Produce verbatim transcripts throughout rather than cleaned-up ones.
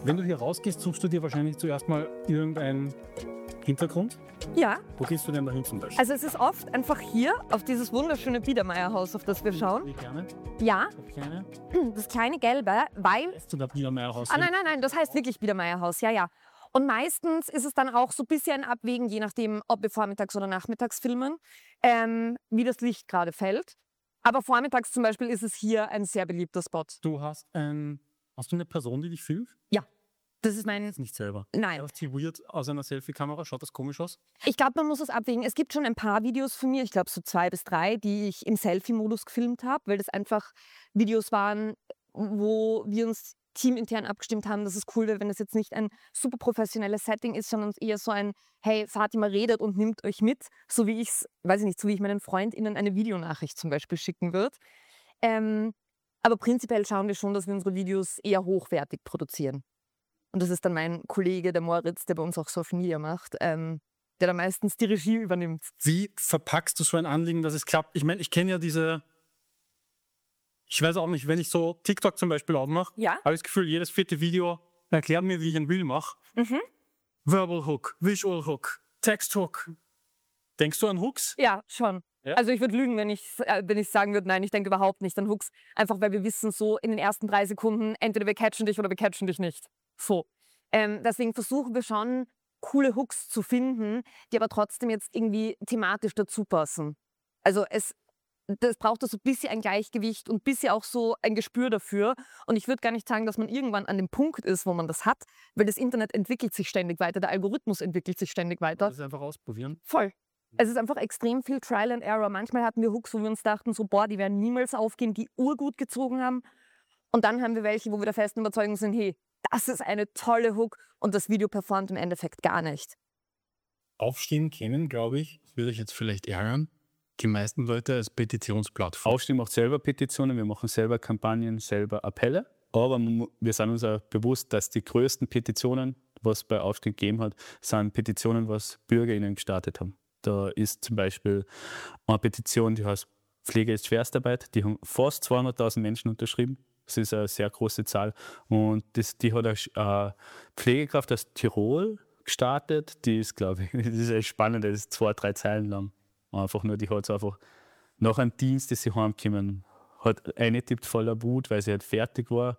Wenn du hier rausgehst, suchst du dir wahrscheinlich zuerst mal irgendeinen Hintergrund. Ja. Wo gehst du denn dahin zum Beispiel? Also es ist oft einfach hier auf dieses wunderschöne Biedermeierhaus, auf das wir schauen. Wie gerne? Ja, Das kleine? das kleine Gelbe, weil... Lässt du da Biedermeierhaus? Ah nein, nein, nein, das heißt wirklich Biedermeierhaus, ja, ja. Und meistens ist es dann auch so ein bisschen ein Abwägen, je nachdem, ob wir vormittags oder nachmittags filmen, ähm, wie das Licht gerade fällt. Aber vormittags zum Beispiel ist es hier ein sehr beliebter Spot. Du hast ein... Hast du eine Person, die dich filmt? Ja, das ist mein... Das ist nicht selber. Nein. Das ist weird aus einer Selfie-Kamera. Schaut das komisch aus? Ich glaube, man muss es abwägen. Es gibt schon ein paar Videos von mir, ich glaube so zwei bis drei, die ich im Selfie-Modus gefilmt habe, weil das einfach Videos waren, wo wir uns teamintern abgestimmt haben, dass es cool wäre, wenn es jetzt nicht ein super professionelles Setting ist, sondern eher so ein, hey, Fatima redet und nimmt euch mit, so wie ich es, weiß ich nicht, so wie ich meinen FreundInnen eine Videonachricht zum Beispiel schicken würde. Ähm, aber prinzipiell schauen wir schon, dass wir unsere Videos eher hochwertig produzieren. Und das ist dann mein Kollege, der Moritz, der bei uns auch Social Media macht, ähm, der da meistens die Regie übernimmt. Wie verpackst du so ein Anliegen, dass es klappt? Ich meine, ich kenne ja diese... Ich weiß auch nicht, wenn ich so TikTok zum Beispiel aufmache, Ja. habe ich das Gefühl, jedes vierte Video erklärt mir, wie ich ein Reel mache. Mhm. Verbal Hook, Visual Hook, Text Hook. Denkst du an Hooks? Ja, schon. Ja? Also ich würde lügen, wenn ich äh, wenn ich sagen würde, nein, ich denke überhaupt nicht an Hooks. Einfach weil wir wissen so in den ersten drei Sekunden, entweder wir catchen dich oder wir catchen dich nicht. So. Ähm, deswegen versuchen wir schon, coole Hooks zu finden, die aber trotzdem jetzt irgendwie thematisch dazu passen. Also es das braucht so ein bisschen ein Gleichgewicht und ein bisschen auch so ein Gespür dafür. Und ich würde gar nicht sagen, dass man irgendwann an dem Punkt ist, wo man das hat, weil das Internet entwickelt sich ständig weiter, der Algorithmus entwickelt sich ständig weiter. Das ist einfach ausprobieren. Voll. Es ist einfach extrem viel Trial and Error. Manchmal hatten wir Hooks, wo wir uns dachten, so, boah, die werden niemals aufgehen, die urgut gezogen haben. Und dann haben wir welche, wo wir der festen Überzeugung sind, hey, das ist eine tolle Hook und das Video performt im Endeffekt gar nicht. Aufstehen kennen, glaube ich, das würde ich jetzt vielleicht ärgern, die meisten Leute als Petitionsplattform. Aufstehen macht selber Petitionen, wir machen selber Kampagnen, selber Appelle. Aber wir sind uns auch bewusst, dass die größten Petitionen, was bei Aufstehen gegeben hat, sind Petitionen, was BürgerInnen gestartet haben. Da ist zum Beispiel eine Petition, die heißt Pflege ist Schwerstarbeit, die haben fast zweihunderttausend Menschen unterschrieben. Das ist eine sehr große Zahl. Und das, die hat eine Pflegekraft aus Tirol gestartet. Die ist, glaube ich, das ist echt spannend, das ist zwei, drei Zeilen lang. Einfach nur, die hat einfach nach einem Dienst, dass sie heimgekommen, hat eingetippt voller Wut, weil sie halt fertig war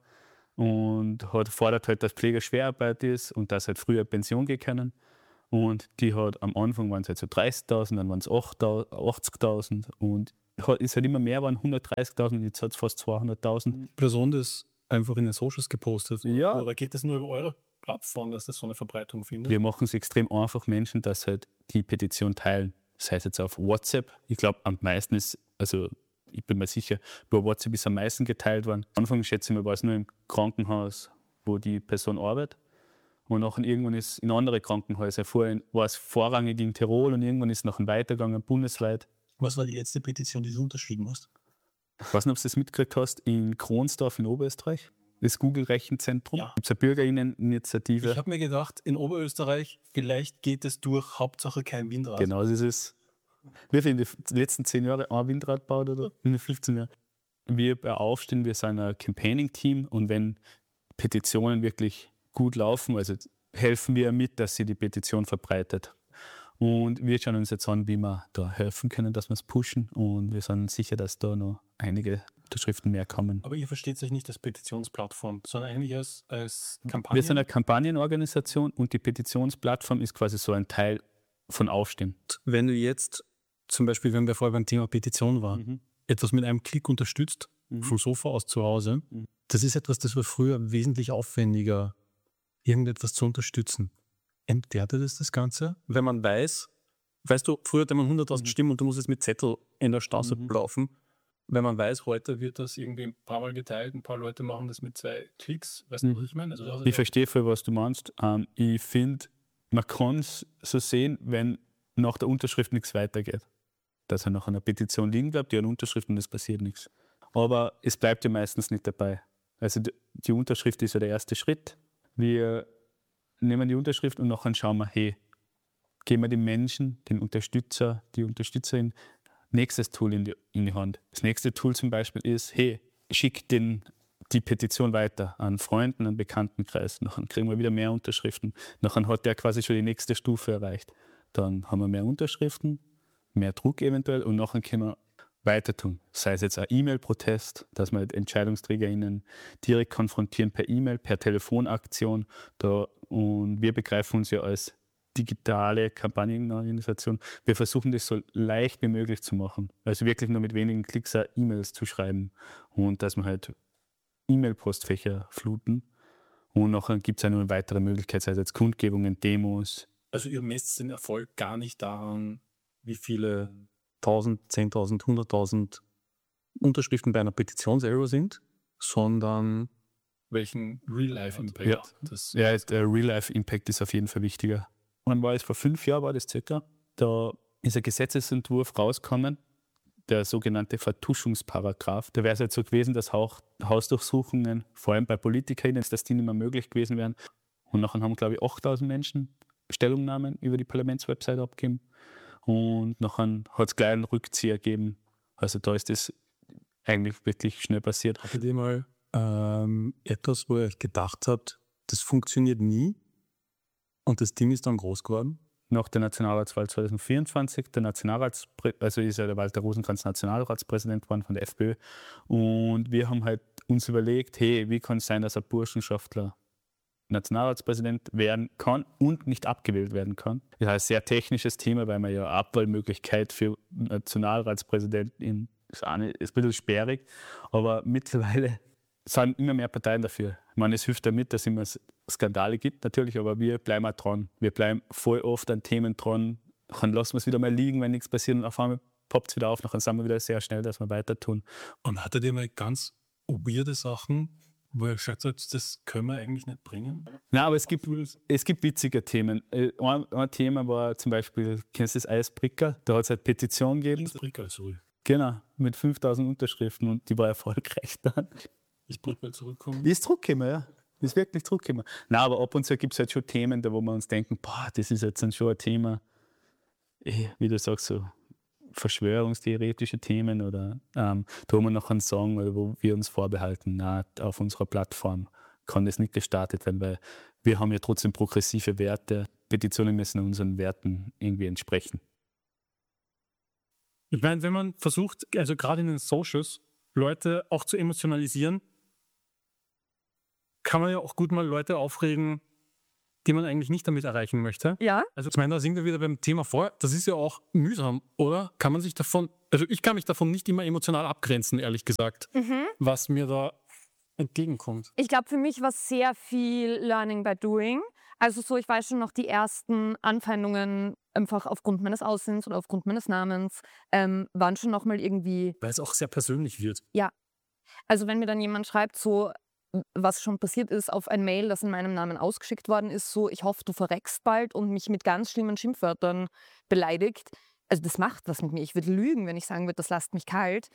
und hat fordert halt, dass Pflege Schwerarbeit ist und dass halt früher Pension gehen können. Und die hat am Anfang waren es halt so dreißigtausend, dann waren es achtzigtausend und ist halt immer mehr, waren hundertdreißigtausend, jetzt hat es fast zweihunderttausend. Person das einfach in den Socials gepostet. Ja. Oder geht das nur über eure Plattform, dass das so eine Verbreitung findet? Wir machen es extrem einfach Menschen, dass halt die Petition teilen. Das heißt jetzt auf WhatsApp. Ich glaube, am meisten ist, also ich bin mir sicher, über WhatsApp ist am meisten geteilt worden. Am Anfang, schätze ich mal, war es nur im Krankenhaus, wo die Person arbeitet. Und nachher irgendwann ist in andere Krankenhäuser. Vorher war es vorrangig in Tirol und irgendwann ist es nachher weitergegangen, bundesweit. Was war die letzte Petition, die du unterschrieben hast? Ich weiß nicht, ob du das mitgekriegt hast, in Kronsdorf in Oberösterreich, das Google-Rechenzentrum. Ja. Da gibt es eine Bürgerinneninitiative. Ich habe mir gedacht, in Oberösterreich, vielleicht geht es durch, Hauptsache kein Windrad. Genau, das ist. Wie viel in den letzten zehn Jahren ein Windrad gebaut oder in den fünfzehn Jahren? Wir bei Aufstehen, wir sind ein Campaigning-Team und wenn Petitionen wirklich gut laufen, also helfen wir mit, dass sie die Petition verbreitet. Und wir schauen uns jetzt an, wie wir da helfen können, dass wir es pushen. Und wir sind sicher, dass da noch einige Unterschriften mehr kommen. Aber ihr versteht euch nicht als Petitionsplattform, sondern eigentlich als, als Kampagne? Wir sind eine Kampagnenorganisation und die Petitionsplattform ist quasi so ein Teil von Aufstehen. Wenn du jetzt, zum Beispiel, wenn wir vorher beim Thema Petition waren, mhm. etwas mit einem Klick unterstützt, mhm. vom Sofa aus zu Hause, mhm. das ist etwas, das war früher wesentlich aufwendiger, irgendetwas zu unterstützen. Entklärt das das Ganze? Wenn man weiß, weißt du, früher hatte man hunderttausend mhm. Stimmen und du musst jetzt mit Zettel in der Straße mhm. laufen. Wenn man weiß, heute wird das irgendwie ein paar Mal geteilt, ein paar Leute machen das mit zwei Klicks. Weißt du, mhm. was ich meine? Also, ich verstehe voll, was du meinst. Ähm, ich finde, man kann es so sehen, wenn nach der Unterschrift nichts weitergeht. Dass er nach einer Petition liegen bleibt, die eine Unterschrift und es passiert nichts. Aber es bleibt ja meistens nicht dabei. Also die, die Unterschrift ist ja der erste Schritt. Wir nehmen die Unterschrift und nachher schauen wir, hey, geben wir den Menschen, den Unterstützer, die Unterstützerin, nächstes Tool in die, in die Hand. Das nächste Tool zum Beispiel ist, hey, schick den die Petition weiter an Freunden, an Bekanntenkreis. Dann kriegen wir wieder mehr Unterschriften. Dann hat der quasi schon die nächste Stufe erreicht. Dann haben wir mehr Unterschriften, mehr Druck eventuell und nachher können wir weiter tun. Sei es jetzt ein E-Mail-Protest, dass wir EntscheidungsträgerInnen direkt konfrontieren per E-Mail, per Telefonaktion. Da, und wir begreifen uns ja als digitale Kampagnenorganisation. Wir versuchen das so leicht wie möglich zu machen. Also wirklich nur mit wenigen Klicks E-Mails zu schreiben und dass wir halt E-Mail-Postfächer fluten. Und nachher gibt es auch noch eine weitere Möglichkeit, sei es jetzt Kundgebungen, Demos. Also ihr messt den Erfolg gar nicht daran, wie viele tausend, zehntausend, hunderttausend Unterschriften bei einer Petition selber sind, sondern welchen Real-Life-Impact. Ja, das ja, der Real-Life-Impact ist auf jeden Fall wichtiger. Wann war es? Vor fünf Jahren war das circa. Da ist ein Gesetzesentwurf rausgekommen, der sogenannte Vertuschungsparagraph. Da wäre es halt so gewesen, dass auch Hausdurchsuchungen, vor allem bei PolitikerInnen, dass die nicht mehr möglich gewesen wären. Und nachher haben, glaube ich, achttausend Menschen Stellungnahmen über die Parlamentswebsite abgegeben. Und nachher hat es gleich einen Rückzieher gegeben. Also da ist das eigentlich wirklich schnell passiert. Hattet ihr mal ähm, etwas, wo ihr gedacht habt, das funktioniert nie und das Ding ist dann groß geworden? Nach der Nationalratswahl zwanzig vierundzwanzig, der Nationalrats, also ist ja der Walter Rosenkranz Nationalratspräsident geworden von der FPÖ. Und wir haben halt uns überlegt, hey, wie kann es sein, dass ein Burschenschaftler Nationalratspräsident werden kann und nicht abgewählt werden kann. Das ist ein sehr technisches Thema, weil man ja Abwahlmöglichkeit für Nationalratspräsidenten ist, auch nicht, ist ein bisschen sperrig, aber mittlerweile sind immer mehr Parteien dafür. Ich meine, es hilft damit, dass es immer Skandale gibt, natürlich, aber wir bleiben auch dran. Wir bleiben voll oft an Themen dran, dann lassen wir es wieder mal liegen, wenn nichts passiert und auf einmal poppt es wieder auf, dann sind wir wieder sehr schnell, dass wir weiter tun. Und hattet ihr mal ganz weirde Sachen, wo ihr gesagt habt, das können wir eigentlich nicht bringen? Nein, aber es gibt, es gibt witzige Themen. Ein, ein Thema war zum Beispiel, kennst du das Eisbricker? Da hat es eine Petition gegeben. Eisbricker, sorry. Genau, mit fünftausend Unterschriften und die war erfolgreich dann. Ist Brickball zurückgekommen? Die ist zurückgekommen, ja. Die ist wirklich zurückgekommen. Nein, aber ab und zu gibt es halt schon Themen, da wo wir uns denken, boah, das ist jetzt dann schon ein Thema, wie du sagst, so verschwörungstheoretische Themen oder ähm, da haben wir noch einen Song, wo wir uns vorbehalten, na, auf unserer Plattform kann das nicht gestartet werden, weil wir haben ja trotzdem progressive Werte. Petitionen müssen unseren Werten irgendwie entsprechen. Ich meine, wenn man versucht, also gerade in den Socials, Leute auch zu emotionalisieren, kann man ja auch gut mal Leute aufregen, die man eigentlich nicht damit erreichen möchte. Ja. Also ich meine, da sind wir wieder beim Thema vor. Das ist ja auch mühsam, oder? Kann man sich davon, also ich kann mich davon nicht immer emotional abgrenzen, ehrlich gesagt, Mhm. was mir da entgegenkommt. Ich glaube, für mich war es sehr viel Learning by Doing. Also so, ich weiß schon noch die ersten Anfeindungen einfach aufgrund meines Aussehens oder aufgrund meines Namens ähm, waren schon nochmal irgendwie, Weil es auch sehr persönlich wird. also wenn mir dann jemand schreibt, so was schon passiert ist auf ein Mail, das in meinem Namen ausgeschickt worden ist, so ich hoffe, du verreckst bald und mich mit ganz schlimmen Schimpfwörtern beleidigt. Also das macht was mit mir. Ich würde lügen, wenn ich sagen würde, das lasst mich kalt.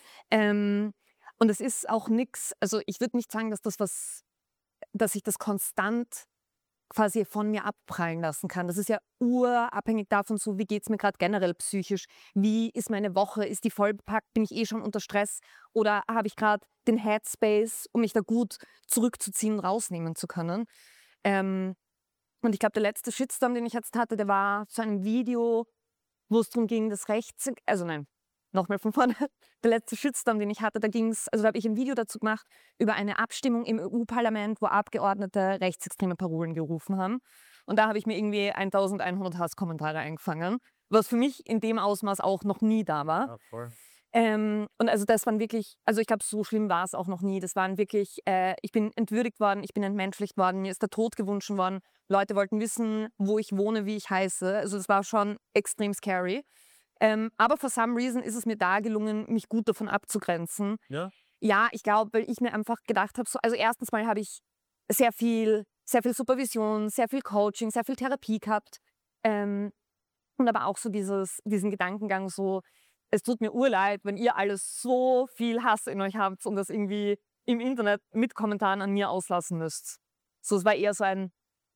Ähm, und es ist auch nichts, also ich würde nicht sagen, dass das was, dass ich das konstant quasi von mir abprallen lassen kann. Das ist ja urabhängig davon, so wie geht es mir gerade generell psychisch, wie ist meine Woche, ist die vollbepackt, bin ich eh schon unter Stress oder habe ich gerade den Headspace, um mich da gut zurückzuziehen, rausnehmen zu können. Ähm, und ich glaube, der letzte Shitstorm, den ich jetzt hatte, der war zu einem Video, wo es darum ging, das Rechts... Also nein, nochmal von vorne. Der letzte Shitstorm, den ich hatte, da ging es, also da habe ich ein Video dazu gemacht, über eine Abstimmung im E U-Parlament, wo Abgeordnete rechtsextreme Parolen gerufen haben. Und da habe ich mir irgendwie eintausendeinhundert Hasskommentare eingefangen, was für mich in dem Ausmaß auch noch nie da war. Ja, voll. Ähm, und also das waren wirklich, also ich glaube, so schlimm war es auch noch nie. Das waren wirklich, äh, ich bin entwürdigt worden, ich bin entmenschlicht worden, mir ist der Tod gewünscht worden. Leute wollten wissen, wo ich wohne, wie ich heiße. Also das war schon extrem scary. Ähm, aber for some reason ist es mir da gelungen, mich gut davon abzugrenzen. Ja? Ja, ich glaube, weil ich mir einfach gedacht habe, so, also erstens mal habe ich sehr viel, sehr viel Supervision, sehr viel Coaching, sehr viel Therapie gehabt. Ähm, und aber auch so dieses, diesen Gedankengang so, es tut mir urleid, wenn ihr alles so viel Hass in euch habt und das irgendwie im Internet mit Kommentaren an mir auslassen müsst. So, es war eher so ein,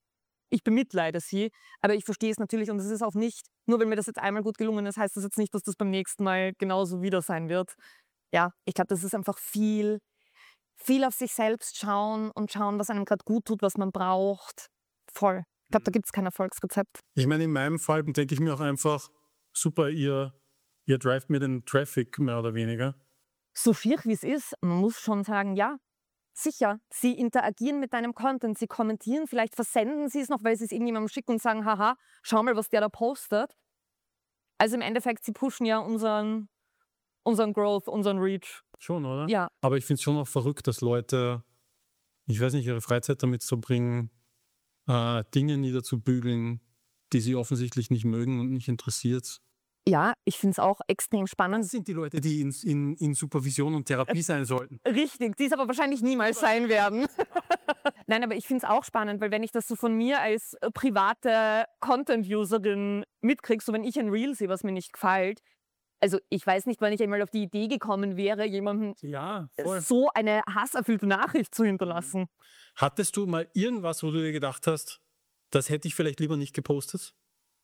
ich bemitleide sie, aber ich verstehe es natürlich und es ist auch nicht, nur wenn mir das jetzt einmal gut gelungen ist, heißt das jetzt nicht, dass das beim nächsten Mal genauso wieder sein wird. Ja, ich glaube, das ist einfach viel, viel auf sich selbst schauen und schauen, was einem gerade gut tut, was man braucht. Voll. Ich glaube, da gibt es kein Erfolgsrezept. Ich meine, in meinem Fall denke ich mir auch einfach, super, ihr, ihr drivet mir den Traffic mehr oder weniger. So schier wie es ist, man muss schon sagen, ja, sicher. Sie interagieren mit deinem Content, sie kommentieren, vielleicht versenden sie es noch, weil sie es irgendjemandem schicken und sagen, haha, schau mal, was der da postet. Also im Endeffekt, sie pushen ja unseren, unseren Growth, unseren Reach. Schon, oder? Ja. Aber ich finde es schon auch verrückt, dass Leute, ich weiß nicht, ihre Freizeit damit verbringen, äh, Dinge niederzubügeln, die sie offensichtlich nicht mögen und nicht interessiert. Ja, ich finde es auch extrem spannend. Das sind die Leute, die in, in, in Supervision und Therapie sein sollten. Richtig, die es aber wahrscheinlich niemals sein werden. Nein, aber ich finde es auch spannend, weil wenn ich das so von mir als äh, private Content-Userin mitkriege, so wenn ich ein Reel sehe, was mir nicht gefällt, also ich weiß nicht, wann ich einmal auf die Idee gekommen wäre, jemandem Ja, voll. so eine hasserfüllte Nachricht zu hinterlassen. Hattest du mal irgendwas, wo du dir gedacht hast, das hätte ich vielleicht lieber nicht gepostet?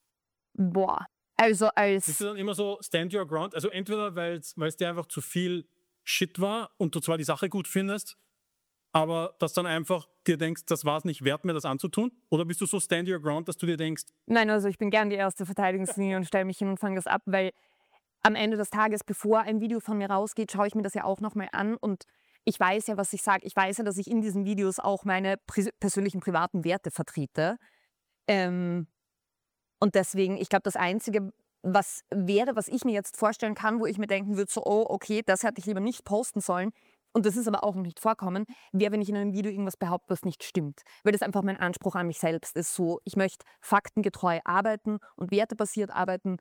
Boah, also als... Bist du dann immer so stand your ground? Also entweder, weil es dir einfach zu viel Shit war und du zwar die Sache gut findest, aber dass dann einfach dir denkst, das war es nicht wert, mir das anzutun? Oder bist du so stand your ground, dass du dir denkst... Nein, also ich bin gern die erste Verteidigungslinie und stelle mich hin und fange das ab, weil am Ende des Tages, bevor ein Video von mir rausgeht, schaue ich mir das ja auch nochmal an und ich weiß ja, was ich sage. Ich weiß ja, dass ich in diesen Videos auch meine pri- persönlichen privaten Werte vertrete. Ähm, und deswegen, ich glaube, das Einzige, was wäre, was ich mir jetzt vorstellen kann, wo ich mir denken würde, so, oh, okay, das hätte ich lieber nicht posten sollen, und das ist aber auch noch nicht vorkommen, wäre, wenn ich in einem Video irgendwas behaupte, was nicht stimmt. Weil das einfach mein Anspruch an mich selbst ist. So, ich möchte faktengetreu arbeiten und wertebasiert arbeiten.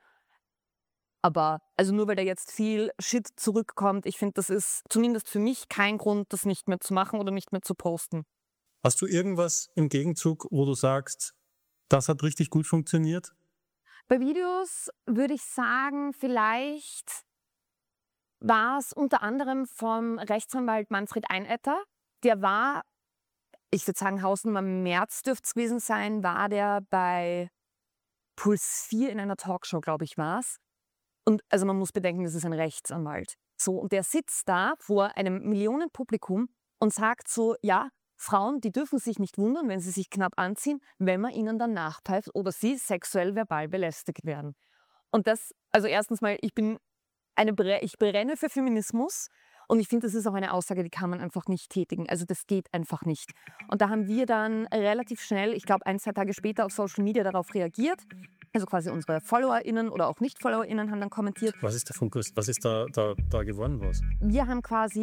Aber also nur weil da jetzt viel Shit zurückkommt, ich finde, das ist zumindest für mich kein Grund, das nicht mehr zu machen oder nicht mehr zu posten. Hast du irgendwas im Gegenzug, wo du sagst, das hat richtig gut funktioniert? Bei Videos würde ich sagen, vielleicht war es unter anderem vom Rechtsanwalt Manfred Einetter. Der war, ich würde sagen, Hausnummer März dürfte es gewesen sein, war der bei Puls vier in einer Talkshow, glaube ich, war es. Und also man muss bedenken, das ist ein Rechtsanwalt. So, und der sitzt da vor einem Millionenpublikum und sagt so, ja, Frauen, die dürfen sich nicht wundern, wenn sie sich knapp anziehen, wenn man ihnen dann nachpfeift oder sie sexuell verbal belästigt werden. Und das, also erstens mal, ich bin eine, ich brenne für Feminismus und ich finde, das ist auch eine Aussage, die kann man einfach nicht tätigen. Also das geht einfach nicht. Und da haben wir dann relativ schnell, ich glaube ein, zwei Tage später auf Social Media darauf reagiert. Also quasi unsere FollowerInnen oder auch Nicht-FollowerInnen haben dann kommentiert. Was ist der Fokus? Was ist da, da, da geworden? Was? Wir haben quasi